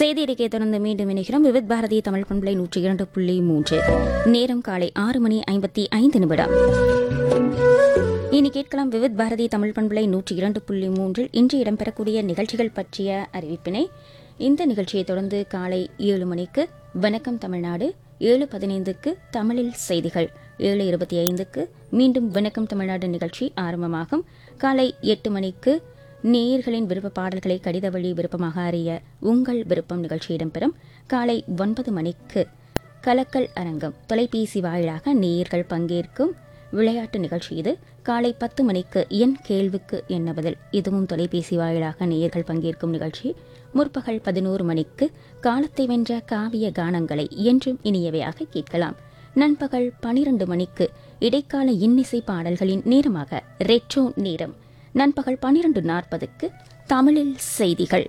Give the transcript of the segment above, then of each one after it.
செய்தி அறிக்கையை தொடர்ந்து மீண்டும் இணைகிறோம். விவித் பாரதி தமிழ் பண்பலை 102.3. நேரம் காலை 6:55. இனி கேட்கலாம் விவித் பாரதி தமிழ் பண்பலை 102.3 இன்று இடம்பெறக்கூடிய நிகழ்ச்சிகள் பற்றிய அறிவிப்பினை. இந்த நிகழ்ச்சியை தொடர்ந்து காலை 7 மணிக்கு வணக்கம் தமிழ்நாடு, 7:15க்கு தமிழில் செய்திகள், 7:25க்கு மீண்டும் வணக்கம் தமிழ்நாடு நிகழ்ச்சி ஆரம்பமாகும். காலை 8 மணிக்கு நேயர்களின் விருப்ப பாடல்களை கடித வழி விருப்பமாக அறிய உங்கள் விருப்பம் நிகழ்ச்சி இடம்பெறும். காலை 9 மணிக்கு கலக்கல் அரங்கம், தொலைபேசி வாயிலாக நேயர்கள் பங்கேற்கும் விளையாட்டு நிகழ்ச்சி இது. காலை 10 மணிக்கு என் கேள்விக்கு என்ன பதில், இதுவும் தொலைபேசி வாயிலாக நேயர்கள் பங்கேற்கும் நிகழ்ச்சி. முற்பகல் 11 மணிக்கு காலத்தை வென்ற காவிய கானங்களை என்றும் இனியவையாக கேட்கலாம். நண்பகல் 12 மணிக்கு இடைக்கால இன்னிசை பாடல்களின் நேரமாக ரெட்ரோ நேரம். நண்பகல் 12:40க்கு தமிழில் செய்திகள்.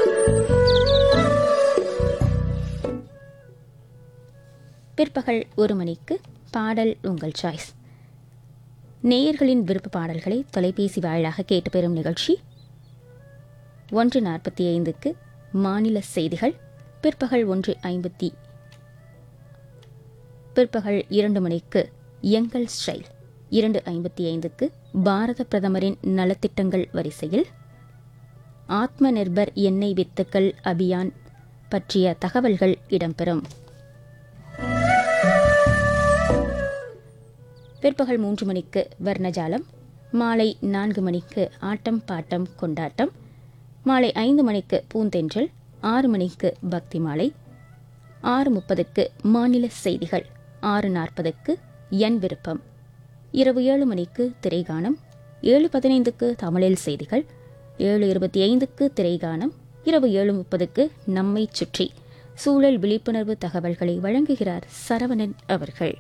பிற்பகல் 1 மணிக்கு பாடல் உங்கள் சாய்ஸ், நேயர்களின் விருப்ப பாடல்களை தொலைபேசி வாயிலாக கேட்டுப்பெறும் நிகழ்ச்சி. 1:45க்கு மாநில செய்திகள். பிற்பகல் 2 மணிக்கு எங்கள் ஸ்டைல். 2:55க்கு பாரத பிரதமரின் நலத்திட்டங்கள் வரிசையில் ஆத்ம நிர்பர் எண்ணெய் வித்துக்கள் அபியான் பற்றிய தகவல்கள் இடம்பெறும். பிற்பகல் 3 மணிக்கு வர்ணஜாலம். மாலை 4 மணிக்கு ஆட்டம் பாட்டம் கொண்டாட்டம். மாலை 5 மணிக்கு பூந்தென்றல். 6 மணிக்கு பக்தி மாலை. 6:30க்கு மாநில செய்திகள். 6:40க்கு என் விருப்பம். இரவு 7 மணிக்கு திரைகானம். 7:15க்கு தமிழில் செய்திகள். 7:25க்கு திரைகானம். இரவு 7:30க்கு நம்மை சுற்றி சூழல் விழிப்புணர்வு தகவல்களை வழங்குகிறார் சரவணன் அவர்கள்.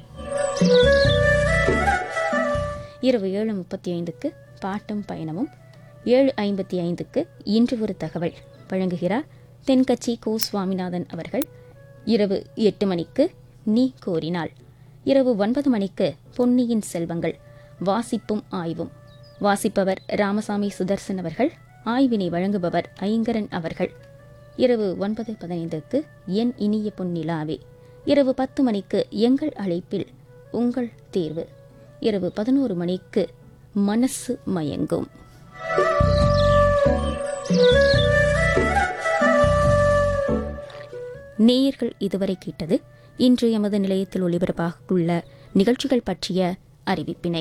இரவு 7:35க்கு பாட்டும் பயணமும். 7:55க்கு இன்று ஒரு தகவல் வழங்குகிறார் தென்கட்சி கோ சுவாமிநாதன் அவர்கள். இரவு 8 மணிக்கு நீ கோரினாள். இரவு 9 மணிக்கு பொன்னியின் செல்வங்கள் வாசிப்பும் ஆய்வும். வாசிப்பவர் ராமசாமி சுதர்சன் அவர்கள். ஆய்வினை வழங்குபவர் ஐங்கரன் அவர்கள். இரவு 9:15க்கு என் இனிய பொன்னிலாவே. இரவு 10 மணிக்கு எங்கள் அழைப்பில் உங்கள் தேர்வு. இரவு 11 மணிக்கு மனசு மயங்கும். நேயர்கள் இதுவரை கேட்டது இன்று எமது நிலையத்தில் ஒலிபரப்பாக உள்ள நிகழ்ச்சிகள் பற்றிய அறிவிப்பினை.